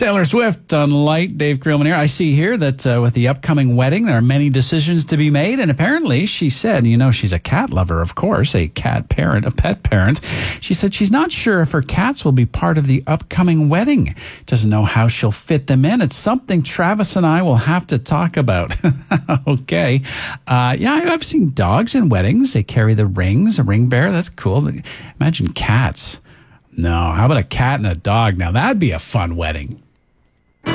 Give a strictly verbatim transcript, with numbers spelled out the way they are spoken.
Taylor Swift on Light. Dave Creelman here. I see here that uh, with the upcoming wedding, there are many decisions to be made. And apparently she said, you know, she's a cat lover, of course, a cat parent, a pet parent. She said she's not sure if her cats will be part of the upcoming wedding. Doesn't know how she'll fit them in. It's something Travis and I will have to talk about. Okay. Uh, yeah, I've seen dogs in weddings. They carry the rings, a ring bearer. That's cool. Imagine cats. No, how about a cat and a dog? Now, that'd be a fun wedding.